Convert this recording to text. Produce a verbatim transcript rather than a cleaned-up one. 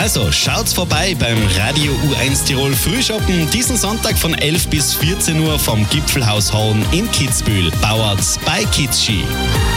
Also schaut's vorbei beim Radio U eins Tirol Frühschoppen diesen Sonntag von elf bis vierzehn Uhr vom Gipfelhaus Horn in Kitzbühel. Bauert's bei Kitzski.